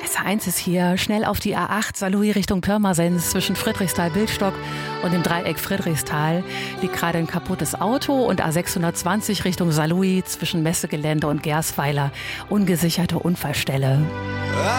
S1 ist hier schnell auf die A8 Saarlouis Richtung Pirmasens zwischen Friedrichsthal-Bildstock und dem Dreieck Friedrichsthal. Liegt gerade ein kaputtes Auto und A620 Richtung Saarlouis zwischen Messegelände und Gersweiler. Ungesicherte Unfallstelle.